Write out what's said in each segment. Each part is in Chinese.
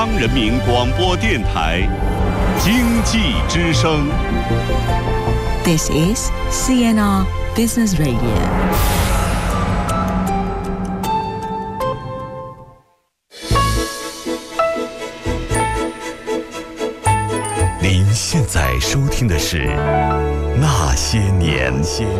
人民广播电台经济之声。 This is CNR Business Radio。 您现在收听的是《那些年》。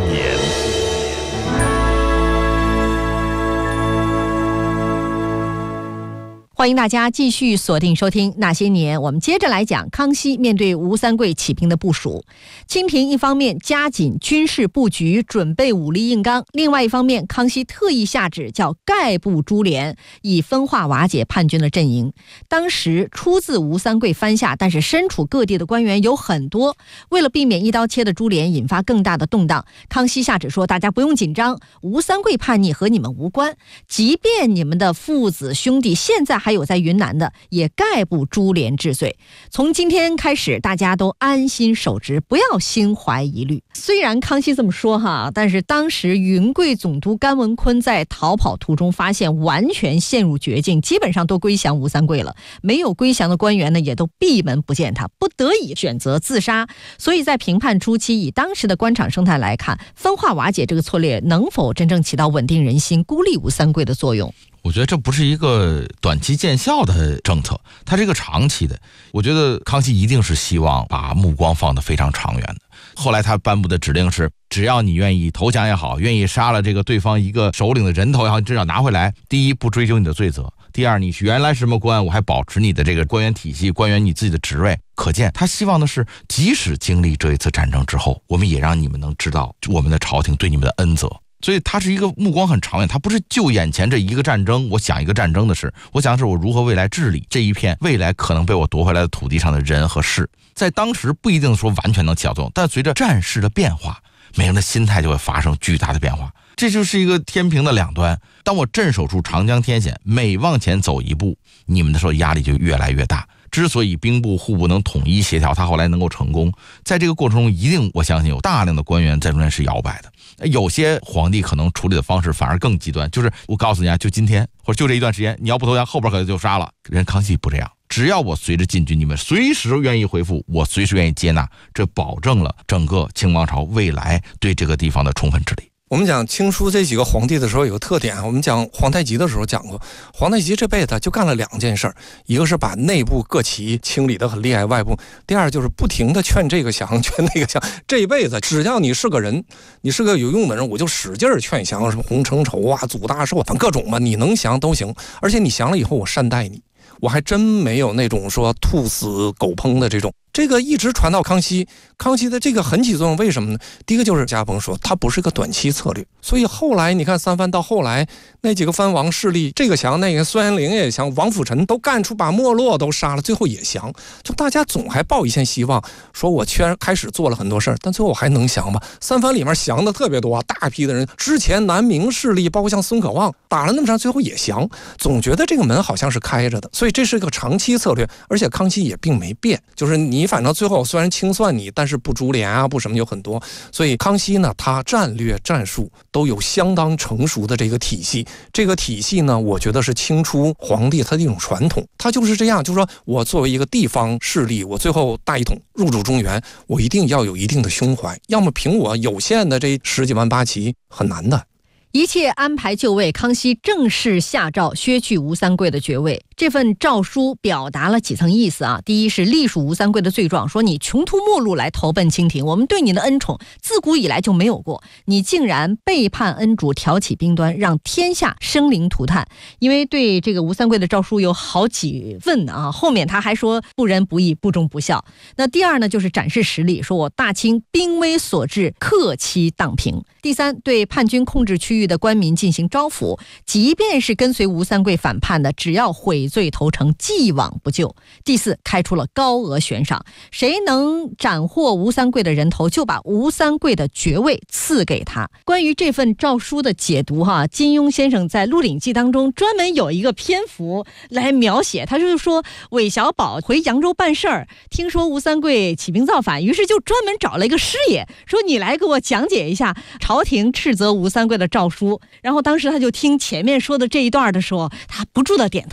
欢迎大家继续锁定收听《那些年》，我们接着来讲康熙面对吴三桂起兵的部署。清廷一方面加紧军事布局，准备武力硬刚；另外一方面，康熙特意下旨叫概部株连，以分化瓦解叛军的阵营。当时出自吴三桂藩下，但是身处各地的官员有很多，为了避免一刀切的株连引发更大的动荡，康熙下旨说：大家不用紧张，吴三桂叛逆和你们无关，即便你们的父子兄弟现在还有在云南的，也概不株连治罪。从今天开始，大家都安心守职，不要心怀疑虑。虽然康熙这么说哈，但是当时云贵总督甘文坤在逃跑途中发现完全陷入绝境，基本上都归降吴三桂了。没有归降的官员呢，也都闭门不见他，不得已选择自杀。所以在平叛初期，以当时的官场生态来看，分化瓦解这个策略能否真正起到稳定人心、孤立吴三桂的作用？ 我觉得这不是一个短期见效的政策，它是一个长期的。我觉得康熙一定是希望把目光放得非常长远的。后来他颁布的指令是，只要你愿意投降也好，愿意杀了这个对方一个首领的人头也好，至少拿回来。第一，不追究你的罪责；第二，你原来什么官，我还保持你的这个官员体系、官员你自己的职位。可见他希望的是，即使经历这一次战争之后，我们也让你们能知道我们的朝廷对你们的恩泽。所以他是一个目光很长远，他不是就眼前这一个战争，我想一个战争的事，我想是我如何未来治理这一片未来可能被我夺回来的土地上的人和事。在当时不一定说完全能起到作用，但随着战事的变化，每个人的心态就会发生巨大的变化。这就是一个天平的两端。当我镇守住长江天险，每往前走一步，你们的时候压力就越来越大。之所以兵部户部能统一协调，他后来能够成功，在这个过程中一定我相信有大量的官员在中间是摇摆的。有些皇帝可能处理的方式反而更极端，就是我告诉你啊，就今天或者就这一段时间，你要不投降，后边可能就杀了。人康熙不这样，只要我随着进军，你们随时愿意回复，我随时愿意接纳，这保证了整个清王朝未来对这个地方的充分治理。 我们讲清初这几个皇帝的时候有个特点，我们讲皇太极的时候讲过，皇太极这辈子就干了两件事，一个是把内部各旗清理得很厉害，外部第二就是不停的劝这个降劝那个降。这一辈子只要你是个人，你是个有用的人，我就使劲劝降，什么洪承畴啊、祖大寿，反正各种吧，你能降都行，而且你降了以后我善待你，我还真没有那种说兔死狗烹的这种。这个一直传到康熙，康熙的这个很起作用，为什么呢？第一个就是家鹏说，它不是一个短期策略，所以后来你看三藩到后来那几个藩王势力，这个降那个，孙元龄也降，王辅臣都干出把没落都杀了，最后也降，就大家总还抱一线希望，说我虽然开始做了很多事儿，但最后我还能降吧？三藩里面降的特别多，大批的人，之前南明势力包括像孙可望打了那么长，最后也降，总觉得这个门好像是开着的，所以这是一个长期策略，而且康熙也并没变，就是你反正最后虽然清算你，但是不株连啊，不什么有很多，所以康熙呢，他战略战术都有相当成熟的这个体系。这个体系呢，我觉得是清初皇帝他的一种传统，他就是这样，就是说我作为一个地方势力，我最后大一统入主中原，我一定要有一定的胸怀，要么凭我有限的这十几万八旗很难的。 一切安排就位，康熙正式下诏削去吴三桂的爵位。这份诏书表达了几层意思啊？第一是隶属吴三桂的罪状，说你穷途末路来投奔清廷，我们对你的恩宠自古以来就没有过，你竟然背叛恩主，挑起兵端，让天下生灵涂炭。因为对这个吴三桂的诏书有好几问啊，后面他还说不仁不义、不忠不孝。那第二呢，就是展示实力，说我大清兵危所至，克期荡平。第三，对叛军控制区域的官民进行招抚，即便是跟随吴三桂反叛的，只要悔罪投诚，既往不咎。第四，开出了高额悬赏，谁能斩获吴三桂的人头，就把吴三桂的爵位赐给他。关于这份诏书的解读金庸先生在《鹿鼎记》当中专门有一个篇幅来描写，他就是说韦小宝回扬州办事儿，听说吴三桂起兵造反，于是就专门找了一个师爷，说你来给我讲解一下朝廷斥责吴三桂的诏书。然后当时他就听前面说的这一段的时候，他不住的点头说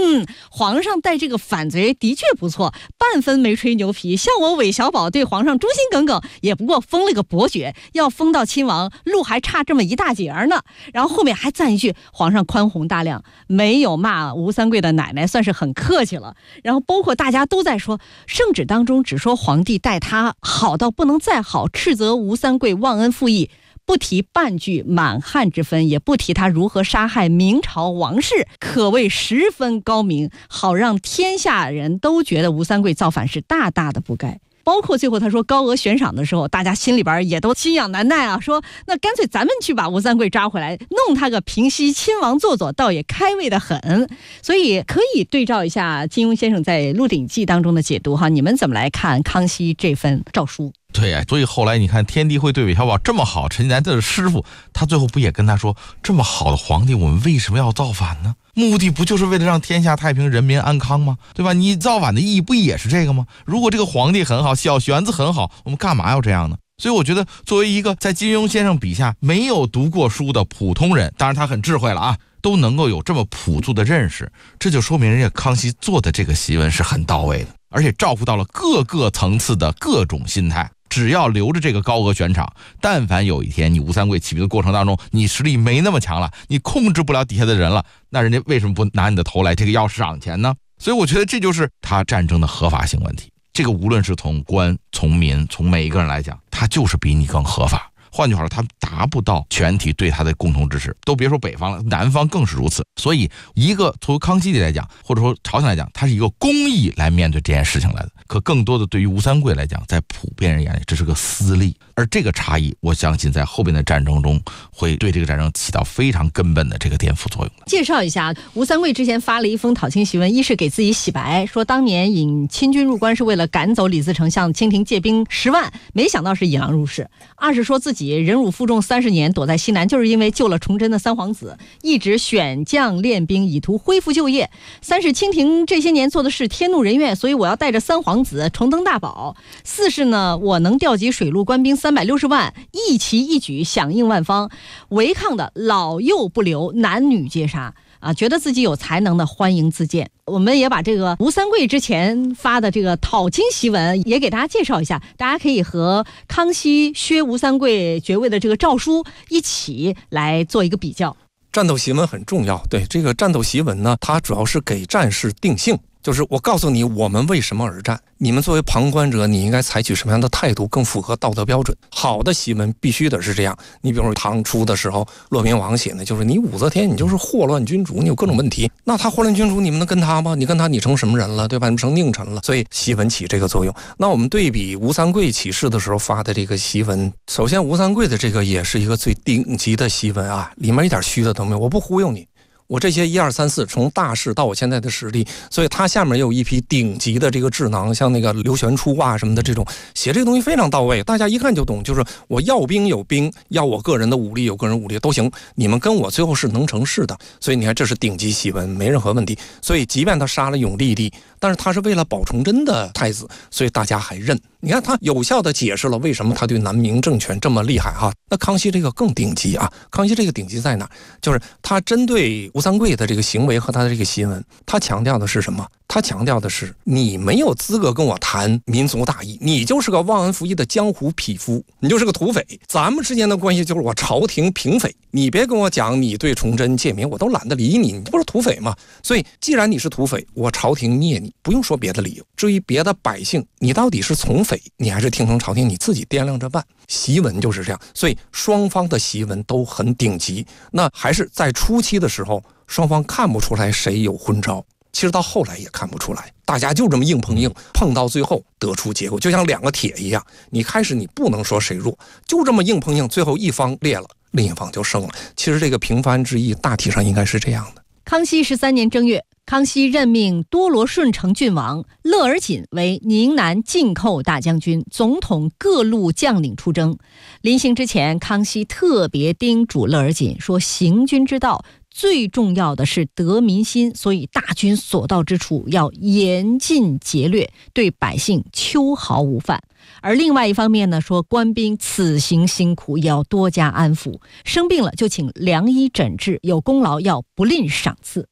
皇上带这个反贼的确不错，半分没吹牛皮。像我韦小宝对皇上忠心耿耿，也不过封了个伯爵，要封到亲王，路还差这么一大截呢。然后后面还赞一句皇上宽宏大量，没有骂吴三桂的奶奶，算是很客气了。然后包括大家都在说，圣旨当中只说皇帝待他好到不能再好，斥责吴三桂忘恩负义，不提半句满汉之分，也不提他如何杀害明朝王室，可谓十分高明，好让天下人都觉得吴三桂造反是大大的不该。包括最后他说高额悬赏的时候，大家心里边也都心痒难耐啊，说那干脆咱们去把吴三桂抓回来，弄他个平西亲王做做，倒也开胃的很。所以可以对照一下金庸先生在《鹿鼎记》当中的解读哈，你们怎么来看康熙这份诏书？ 对呀，所以后来你看天地会对韦小宝这么好，陈近南的师傅，他最后不也跟他说，这么好的皇帝，我们为什么要造反呢？目的不就是为了让天下太平，人民安康吗？对吧？你造反的意义不也是这个吗？如果这个皇帝很好，小玄子很好，我们干嘛要这样呢？所以我觉得作为一个在金庸先生笔下没有读过书的普通人，当然他很智慧了啊，都能够有这么朴素的认识，这就说明人家康熙做的这个檄文是很到位的，而且照顾到了各个层次的各种心态。只要留着这个高额悬赏，但凡有一天你吴三桂起兵的过程当中，你实力没那么强了，你控制不了底下的人了，那人家为什么不拿你的头来这个要赏钱呢？所以我觉得这就是他战争的合法性问题。这个无论是从官、从民、从每一个人来讲，他就是比你更合法。换句话说，他达不到全体对他的共同支持，都别说北方了，南方更是如此。所以一个从康熙来讲，或者说朝廷来讲，他是一个公义来面对这件事情来的，可更多的对于吴三桂来讲，在普遍人眼里这是个私利，而这个差异我相信在后边的战争中会对这个战争起到非常根本的这个颠覆作用。 介绍一下，吴三桂之前发了一封讨清檄文，一是给自己洗白，说当年引清军入关是为了赶走李自成，向清廷借兵10万，没想到是引狼入室；二是说自己忍辱负重30年，躲在西南，就是因为救了崇祯的三皇子，一直选将练兵，以图恢复旧业；三是清廷这些年做的事天怒人怨，所以我要带着三皇子重登大宝；四是呢，我能调集水陆官兵360万，一齐一举响应万方，违抗的老幼不留，男女皆杀。觉得自己有才能的欢迎自荐。我们也把这个吴三桂之前发的这个讨清檄文也给大家介绍一下，大家可以和康熙削吴三桂爵位的这个诏书一起来做一个比较。 战斗檄文很重要，对这个战斗檄文呢，它主要是给战士定性，就是我告诉你我们为什么而战，你们作为旁观者你应该采取什么样的态度更符合道德标准。好的檄文必须得是这样。你比如说唐初的时候骆宾王写的就是你武则天你就是祸乱君主，你有各种问题，那他祸乱君主你们能跟他吗？你跟他你成什么人了，对吧？你成佞臣了。所以檄文起这个作用。那我们对比吴三桂起事的时候发的这个檄文，首先吴三桂的这个也是一个最顶级的檄文啊，里面一点虚的都没有，我不忽悠你，我这些1、2、3、4从大事到我现在的实力，所以他下面也有一批顶级的这个智囊，像那个刘玄初啊什么的，这种写这个东西非常到位，大家一看就懂，就是我要兵有兵，要我个人的武力有个人武力都行，你们跟我最后是能成事的。所以你看这是顶级檄文，没任何问题。所以即便他杀了永历帝，但是他是为了保崇祯的太子，所以大家还认。你看他有效的解释了为什么他对南明政权这么厉害哈。那康熙这个更顶级啊，康熙这个顶级在哪？就是他针对吴三桂的这个行为和他的这个檄文，他强调的是什么？他强调的是你没有资格跟我谈民族大义，你就是个忘恩负义的江湖匹夫，你就是个土匪。咱们之间的关系就是我朝廷平匪，你别跟我讲你对崇祯借民，我都懒得理你，你不是土匪吗？所以既然你是土匪，我朝廷灭你，不用说别的理由。至于别的百姓，你到底是从匪你还是听从朝廷，你自己掂量着办。檄文就是这样，所以双方的檄文都很顶级。那还是在初期的时候双方看不出来谁有昏招，其实到后来也看不出来，大家就这么硬碰硬，碰到最后得出结果，就像2个铁一样，你开始你不能说谁弱，就这么硬碰硬，最后一方裂了，另一方就胜了。其实这个平番之役大体上应该是这样的。 康熙13年正月，康熙任命多罗顺承郡王勒尔锦为宁南进寇大将军，总统各路将领出征。临行之前，康熙特别叮嘱勒尔锦说，行军之道最重要的是得民心，所以大军所到之处要严禁劫掠，对百姓秋毫无犯。而另外一方面呢，说官兵此行辛苦，也要多加安抚，生病了就请良医诊治，有功劳要不吝赏赐。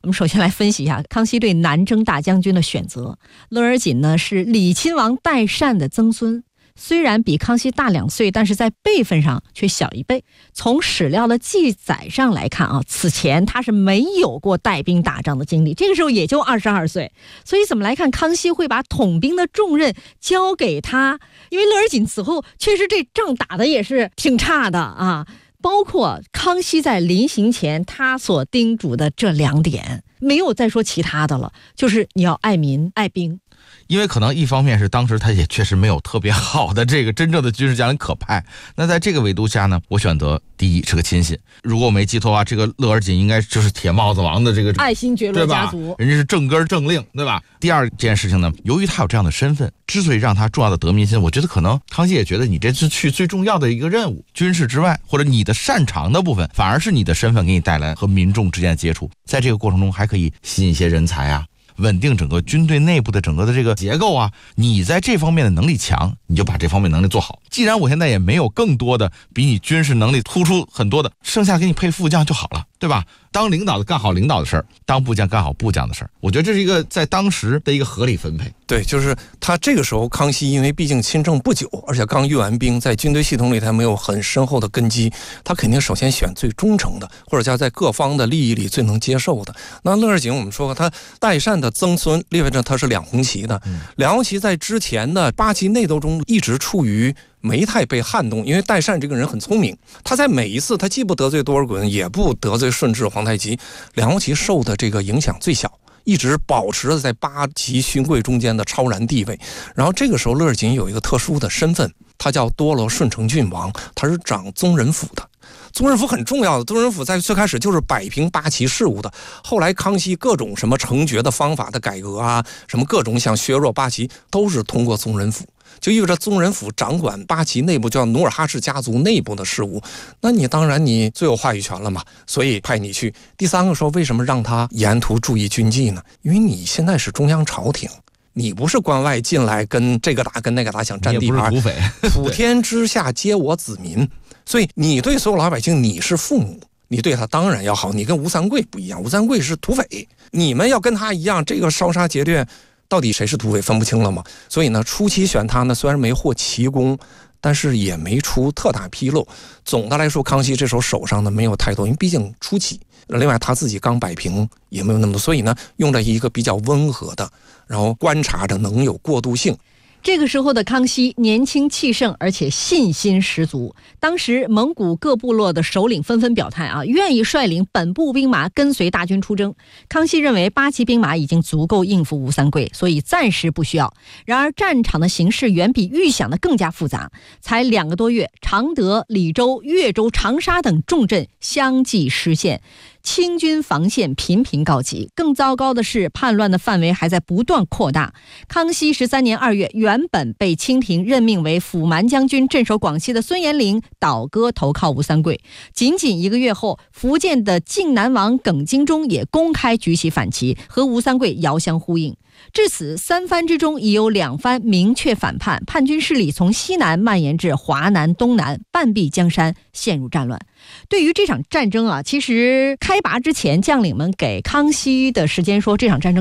我们首先来分析一下康熙对南征大将军的选择。乐而锦呢是李亲王代善的曾孙，虽然比康熙大2岁，但是在辈分上却小1辈。从史料的记载上来看啊，此前他是没有过带兵打仗的经历，这个时候也就22岁。所以怎么来看康熙会把统兵的重任交给他？因为乐而锦此后确实这仗打的也是挺差的啊。包括康熙在临行前他所叮嘱的这2点，没有再说其他的了，就是你要爱民爱兵。 因为可能一方面是当时他也确实没有特别好的这个真正的军事将领可派，那在这个维度下呢，我选择第一是个亲信。如果我没记错的话，这个乐而锦应该就是铁帽子王的这个爱新觉罗家族， 人家是正根正令，对吧？第二件事情呢，由于他有这样的身份，之所以让他重要的得民心，我觉得可能康熙也觉得你这是去最重要的一个任务，军事之外或者你的擅长的部分，反而是你的身份给你带来和民众之间的接触，在这个过程中还可以吸引一些人才啊，稳定整个军队内部的整个的这个结构啊，你在这方面的能力强，你就把这方面能力做好。既然我现在也没有更多的比你军事能力突出很多的，剩下给你配副将就好了，对吧？当领导的干好领导的事儿，当部将干好部将的事儿，我觉得这是一个在当时的一个合理分配。 对，就是他这个时候康熙因为毕竟亲政不久，而且刚阅完兵，在军队系统里他没有很深厚的根基，他肯定首先选最忠诚的，或者叫在各方的利益里最能接受的。那乐而锦我们说过，他代善的曾孙，意味着他是2红旗的。2红旗在之前的8旗内斗中一直处于没太被撼动，因为代善这个人很聪明，他在每一次他既不得罪多尔衮，也不得罪顺治皇太极，2红旗受的这个影响最小，一直保持着在8旗勋贵中间的超然地位。然后这个时候乐而锦有一个特殊的身份，他叫多罗顺承郡王，他是掌宗人府的。宗人府很重要的，宗人府在最开始就是摆平8旗事务的，后来康熙各种什么成爵的方法的改革啊，什么各种想削弱8旗，都是通过宗人府，就意味着宗人府掌管8旗内部叫努尔哈赤家族内部的事务，那你当然你最有话语权了嘛，所以派你去。第3个说为什么让他沿途注意军纪呢？因为你现在是中央朝廷，你不是关外进来跟这个打跟那个打想占地盘，普天之下皆我子民，所以你对所有老百姓你是父母，你对他当然要好。你跟吴三桂不一样，吴三桂是土匪，你们要跟他一样，这个烧杀劫掠到底谁是土匪分不清了吗？所以呢，初期选他呢，虽然没获奇功，但是也没出特大纰漏。总的来说，康熙这时候手上呢没有太多，因为毕竟初期，另外他自己刚摆平也没有那么多，所以呢，用了一个比较温和的，然后观察着能有过渡性。 这个时候的康熙年轻气盛，而且信心十足。当时蒙古各部落的首领纷纷表态啊，愿意率领本部兵马跟随大军出征。康熙认为8旗兵马已经足够应付吴三桂，所以暂时不需要。然而战场的形势远比预想的更加复杂，才2个多月，常德、李州、越州、长沙等重镇相继失陷，清军防线频频告急。更糟糕的是，叛乱的范围还在不断扩大。康熙13年2月，原本被清廷任命为辅蛮将军镇守广西的孙延龄倒戈投靠吴三桂。仅仅1个月后，福建的靖南王耿精忠也公开举起反旗，和吴三桂遥相呼应。至此，3藩之中已有2藩明确反叛，叛军势力从西南蔓延至华南、东南，半壁江山陷入战乱。对于这场战争啊，其实开拔之前，将领们给康熙的时间说这场战争